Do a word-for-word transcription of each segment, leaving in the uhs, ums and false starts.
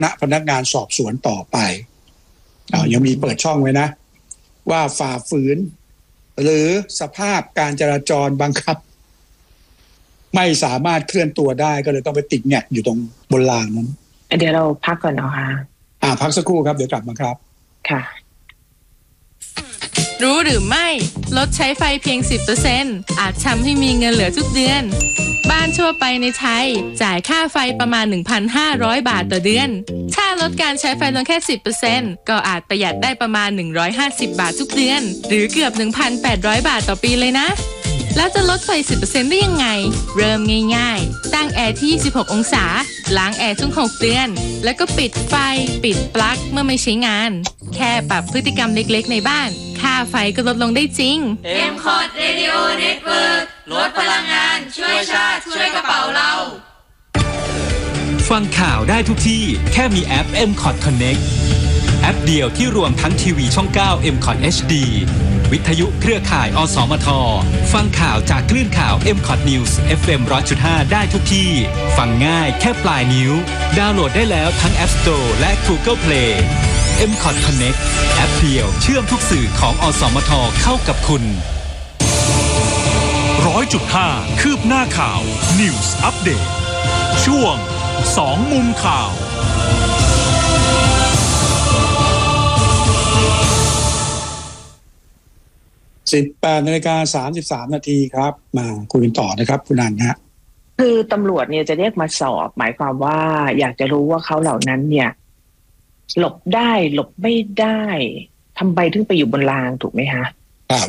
ณพนักงานสอบสวนต่อไปเอายังมีเปิดช่องไว้นะว่าฝ่าฝืนหรือสภาพการจราจรบังคับไม่สามารถเคลื่อนตัวได้ก็เลยต้องไปติดแงกอยู่ตรงบนรางนั้นเดี๋ยวเราพักก่อนเนาะค่ะอ่าพักสักครู่ครับเดี๋ยวกลับมาครับค่ะรู้หรือไม่ลดใช้ไฟเพียง สิบเปอร์เซ็นต์ อาจทำให้มีเงินเหลือทุกเดือนบ้านทั่วไปในไทยจ่ายค่าไฟประมาณ หนึ่งพันห้าร้อย บาทต่อเดือนถ้าลดการใช้ไฟลงแค่ สิบเปอร์เซ็นต์ ก็อาจประหยัดได้ประมาณหนึ่งร้อยห้าสิบบาททุกเดือนหรือเกือบ หนึ่งพันแปดร้อย บาทต่อปีเลยนะแล้วจะลดไฟ สิบเปอร์เซ็นต์ ได้ยังไงเริ่มง่ายๆตั้งแอร์ที่ยี่สิบหกองศาล้างแอร์ทุกหกเดือนแล้วก็ปิดไฟปิดปลั๊กเมื่อไม่ใช้งานแค่ปรับพฤติกรรมเล็กๆในบ้านค่าไฟก็ลดลงได้จริง M Cot Radio Network ลดพลังงานช่วยชาติช่วยกระเป๋าเราฟังข่าวได้ทุกที่แค่มีแอป M Cot Connect แอปเดียวที่รวมทั้งทีวีช่องเก้า M Cot เอช ดี วิทยุเครือข่ายอสมทฟังข่าวจากคลื่นข่าว M Cot News เอฟ เอ็ม หนึ่งร้อยจุดห้า ได้ทุกที่ฟังง่ายแค่ปลายนิ้วดาวน์โหลดได้แล้วทั้ง App Store และ Google Play M Cot Connect แอปเดียวเชื่อมทุกสื่อของอสมทเข้ากับคุณหนึ่งร้อยจุดห้า คืบหน้าข่าว News Update ช่วงสองมุมข่าวสิบแปดนาฬิกาสามสิบสามนาทีครับมาคุยกันต่อนะครับคุณนันฮะคือตำรวจเนี่ยจะเรียกมาสอบหมายความว่าอยากจะรู้ว่าเขาเหล่านั้นเนี่ยหลบได้หลบไม่ได้ทำไมถึงไปอยู่บนรางถูกไหมคะครับ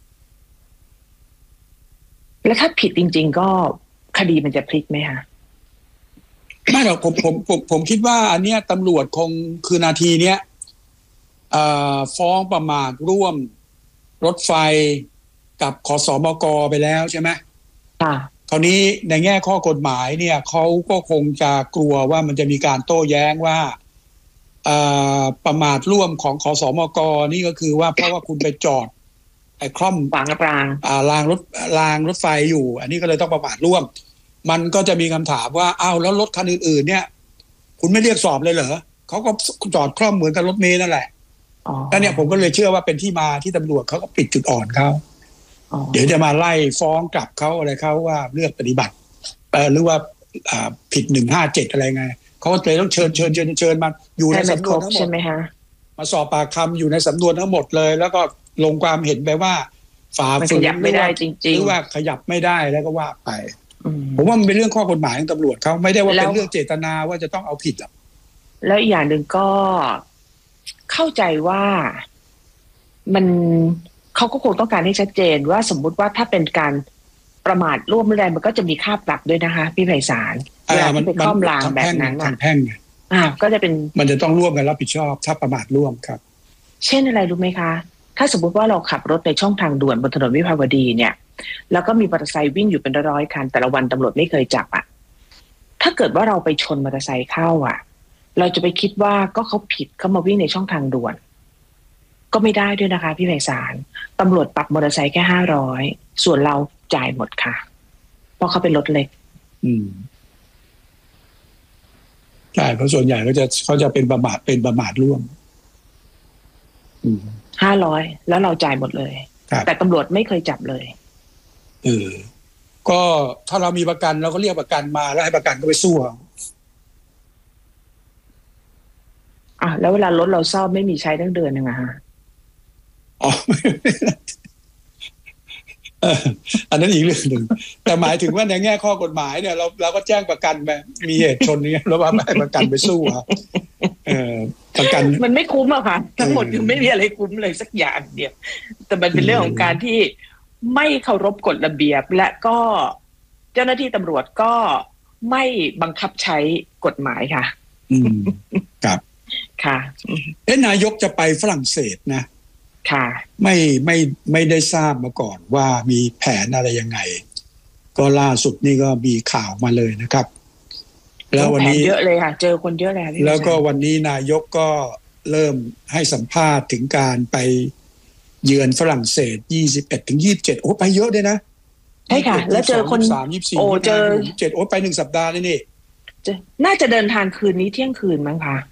แล้วถ้าผิดจริงๆก็คดีมันจะพลิกไหมคะไม่หรอกผมผมผมผมคิดว่าอันเนี้ยตำรวจคงคือนาทีเนี้ยเอ่อฟ้องประมาทร่วมรถไฟกับขสมกไปแล้วใช่ไหมค่ะคราวนี้ในแง่ข้อกฎหมายเนี่ยเขาก็คงจะกลัวว่ามันจะมีการโต้แย้งว่าประมาทร่วมของขสมกนี่ก็คือว่าเพราะว่าคุณไปจอดไอ้คล่อมขวางรางรางรถรางรถไฟอยู่อันนี้ก็เลยต้องประมาทร่วมมันก็จะมีคำถามว่าอ้าวแล้วรถคันอื่นๆเนี่ยคุณไม่เรียกสอบเลยเหรอเขาก็จอดคล่อมเหมือนกับรถเมล์นั่นแหละแล้วเนี่ยผมก็เลยเชื่อว่าเป็นที่มาที่ตำรวจเขาก็ปิดจุดอ่อนเขาเดี๋ยวจะมาไล่ฟ้องกลับเขาอะไรเขาว่าเลือกปฏิบัติหรือว่าผิดหนึ่งห้าเจ็ดอะไรไงเขาก็เลยต้องเชิญเชิญเชิญเชิญมาอยู่ในสำนวนทั้งหมดมาสอบปากคำอยู่ในสำนวนทั้งหมดเลยแล้วก็ลงความเห็นไปว่าฝ่าฝืนไม่ได้จริงๆหรือว่าขยับไม่ได้แล้วก็ว่าไปผมว่ามันเป็นเรื่องข้อกฎหมายของตำรวจเขาไม่ได้ว่าเป็นเรื่องเจตนาว่าจะต้องเอาผิดหรอกแล้วอีกอย่างหนึ่งก็เข้าใจว่ามันเขาก็คงต้องการให้ชัดเจนว่าสมมุติว่าถ้าเป็นการประมาทร่วมแรงมันก็จะมีค่าปรับด้วยนะคะพี่ไพศาลเวลาที่ไปคล่อมรางแบบนั้นทางแพ่งอ่าก็จะเป็นมันจะต้องร่วมกันรับผิดชอบถ้าประมาทร่วมครับเช่นอะไรรู้ไหมคะถ้าสมมุติว่าเราขับรถในช่องทางด่วนบนถนนวิภาวดีเนี่ยแล้วก็มีมอเตอร์ไซค์วิ่งอยู่เป็นร้อยคันแต่ละวันตำรวจไม่เคยจับอ่ะถ้าเกิดว่าเราไปชนมอเตอร์ไซค์เข้าอ่ะเราจะไปคิดว่าก็เขาผิดเขามาวิ่งในช่องทางด่วนก็ไม่ได้ด้วยนะคะพี่ไพศาลตำรวจปรับมอเตอร์ไซค์แค่ห้าร้อยส่วนเราจ่ายหมดค่ะเพราะเขาเป็นรถเล็กอืมใช่เพราะส่วนใหญ่ก็จะเขาจะเป็นประมาทเป็นประมาทร่วมห้าร้อยแล้วเราจ่ายหมดเลยแต่ตำรวจไม่เคยจับเลยเออก็ถ้าเรามีประกันเราก็เรียกประกันมาแล้วให้ประกันก็ไปสู้อ่ะแล้วเวลารถเราซ่อมไม่มีใช้ตั้งเดือนนึงอะฮะอ๋ออันนั้นอีกเรื่องหนึ่งแต่หมายถึงว่าในแง่ข้อกฎหมายเนี่ยเราเราก็แจ้งประกันไปมีเหตุชนนี้แล้วว่าไม่ให้ประกันไปสู้ครับเออประกันมันไม่คุ้มอะค่ะทั้งหมดคือไม่มีอะไรคุ้มเลยสักอย่างเดียวแต่มันเป็นเรื่องของการที่ไม่เคารพกฎระเบียบและก็เจ้าหน้าที่ตำรวจก็ไม่บังคับใช้กฎหมายค่ะอืมครับค่ะเอ๊ะนายกจะไปฝรั่งเศสนะค่ะไม่ไม่ไม่ได้ทราบมาก่อนว่ามีแผนอะไรยังไงก็ล่าสุดนี่ก็มีข่าวมาเลยนะครับแล้ววันนี้เยอะเลยค่ะเจอคนเยอะเลยแล้วก็วันนี้นายกก็เริ่มให้สัมภาษณ์ถึงการไปเยือนฝรั่งเศสยี่สิบเอ็ดถึงยี่สิบเจ็ดโอ้ไปเยอะด้วยนะใช่ค่ะแล้วเจอคนสาม ยี่สิบสี่โอ้เจอยี่สิบเจ็ดโอ้ไปหนึ่งสัปดาห์เลยนี่จะน่าจะเดินทางคืนนี้เที่ยงคืนมั้งคะ